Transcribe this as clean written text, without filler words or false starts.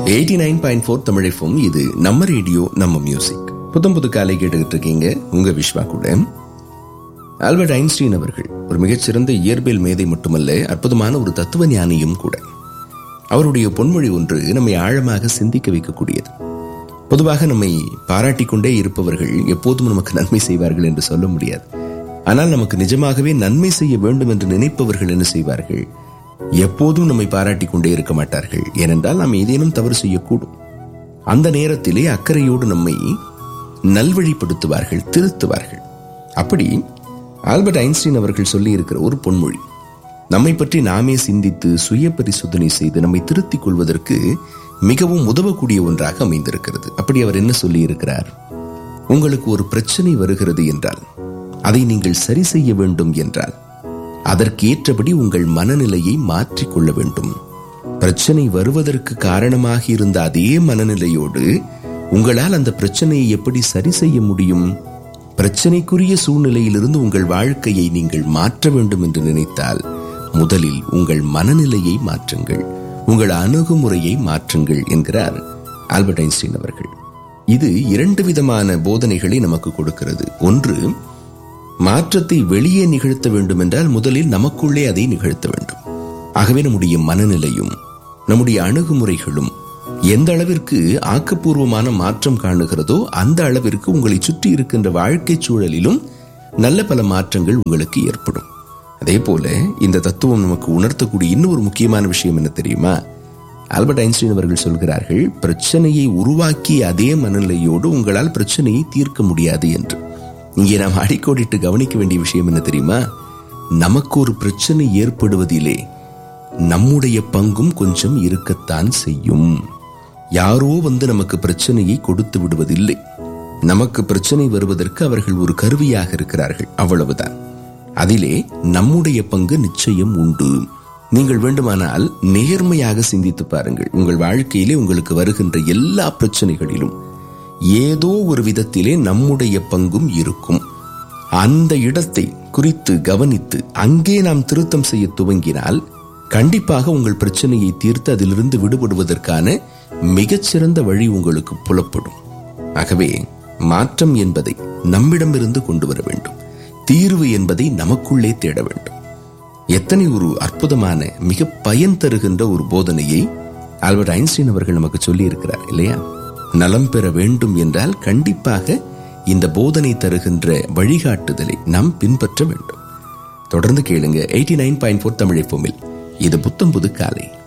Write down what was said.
89.4 Tamil FM. இது நம்ம radio, நம்ம மியூசிக். புது காலை கேட்டுக்கிட்டு இருக்கீங்க. உங்க விஸ்வா கூட. ஆல்பர்ட் ஐன்ஸ்டீன் அவர்கள் ஒரு மிகச்சிறந்த இயற்பியல் மேதை மட்டுமல்ல, அற்புதமான ஒரு தத்துவ ஞானியும் கூட. அவருடைய பொன்மொழி ஒன்று நம்மை ஆழமாக சிந்திக்க வைக்கக்கூடியது. பொதுவாக நம்மை பாராட்டிக் கொண்டே இருப்பவர்கள் எப்போதும் நமக்கு நன்மை செய்வார்கள் என்று சொல்ல முடியாது. ஆனால் நமக்கு நிஜமாகவே நன்மை செய்ய வேண்டும் என்று நினைப்பவர்கள் என்ன செய்வார்கள்? எப்போதும் நம்மை பாராட்டிக் கொண்டே இருக்க மாட்டார்கள். ஏனென்றால் நாம் ஏதேனும் தவறு செய்யக்கூடும். அந்த நேரத்திலே அக்கறையோடு நம்மை நல்வழிப்படுத்துவார்கள், திருத்துவார்கள். அப்படி ஆல்பர்ட் ஐன்ஸ்டீன் அவர்கள் சொல்லி இருக்கிற ஒரு பொன்மொழி நம்மை பற்றி நாமே சிந்தித்து சுய பரிசோதனை செய்து நம்மை திருத்திக் கொள்வதற்கு மிகவும் உதவக்கூடிய ஒன்றாக அமைந்திருக்கிறது. அப்படி அவர் என்ன சொல்லி இருக்கிறார்? உங்களுக்கு ஒரு பிரச்சனை வருகிறது என்றால், அதை நீங்கள் சரி செய்ய வேண்டும் என்றால், அதற்கேற்றபடி உங்கள் மனநிலையை மாற்றிக்கொள்ள வேண்டும். பிரச்சனை வருவதற்கு காரணமாக இருந்த அதே மனநிலையோடு உங்களால் அந்த பிரச்சனையை எப்படி சரி செய்ய முடியும்? பிரச்சனைக்குரிய சூழ்நிலையிலிருந்து உங்கள் வாழ்க்கையை நீங்கள் மாற்ற வேண்டும் என்று நினைத்தால், முதலில் உங்கள் மனநிலையை மாற்றுங்கள், உங்கள் அணுகுமுறையை மாற்றுங்கள் என்கிறார் ஆல்பர்ட் ஐன்ஸ்டீன் அவர்கள். இது இரண்டு விதமான போதனைகளை நமக்கு கொடுக்கிறது. ஒன்று, மாற்றத்தை வெளியே நிகழ்த்த வேண்டும் என்றால் முதலில் நமக்குள்ளே அதை நிகழ்த்த வேண்டும். ஆகவே நம்முடைய மனநிலையும் நம்முடைய அணுகுமுறைகளும் எந்த அளவிற்கு ஆக்கப்பூர்வமான மாற்றம் காணுகிறதோ அந்த அளவிற்கு உங்களை சுற்றி இருக்கின்ற வாழ்க்கை சூழலிலும் நல்ல பல மாற்றங்கள் உங்களுக்கு ஏற்படும். அதே போல இந்த தத்துவம் நமக்கு உணர்த்தக்கூடிய இன்னொரு முக்கியமான விஷயம் என்ன தெரியுமா? ஆல்பர்ட் ஐன்ஸ்டீன் அவர்கள் சொல்கிறார்கள், பிரச்சனையை உருவாக்கிய அதே மனநிலையோடு உங்களால் பிரச்சனையை தீர்க்க முடியாது என்று. இங்கே நாம் அடிக்கோடிட்டு கவனிக்க வேண்டிய விஷயம் என்ன தெரியுமா? நமக்கு ஒரு பிரச்சனை ஏற்படுவதிலே நம்முடைய பங்கும் கொஞ்சம் இருக்கத்தான் செய்யும். யாரோ வந்து நமக்கு பிரச்சனையை கொடுத்து விடுவதில்லை. நமக்கு பிரச்சனை வருவதற்கு அவர்கள் ஒரு கருவியாக இருக்கிறார்கள், அவ்வளவுதான். அதிலே நம்முடைய பங்கு நிச்சயம் உண்டு. நீங்கள் வேண்டுமானால் நேர்மையாக சிந்தித்து பாருங்கள். உங்கள் வாழ்க்கையிலே உங்களுக்கு வருகின்ற எல்லா பிரச்சனைகளிலும் ஏதோ ஒரு விதத்திலே நம்முடைய பங்கும் இருக்கும். அந்த இடத்தை குறித்து கவனித்து அங்கே நாம் திருத்தம் செய்ய துவங்கினால் கண்டிப்பாக உங்கள் பிரச்சனையை தீர்த்து அதிலிருந்து விடுபடுவதற்கான மிகச்சிறந்த வழி உங்களுக்கு புலப்படும். ஆகவே மாற்றம் என்பதை நம்மிடமிருந்து கொண்டு வர வேண்டும். தீர்வு என்பதை நமக்குள்ளே தேட வேண்டும். எத்தனை ஒரு அற்புதமான, மிக பயன் தருகின்ற ஒரு போதனையை ஆல்பர்ட் ஐன்ஸ்டீன் அவர்கள் நமக்கு சொல்லி இருக்கிறார் இல்லையா? நலம் பெற வேண்டும் என்றால் கண்டிப்பாக இந்த போதனை தருகின்ற வழிகாட்டுதலை நாம் பின்பற்ற வேண்டும். தொடர்ந்து கேளுங்க 89.4 தமிழ் FM. இது புத்தம் புது காலை.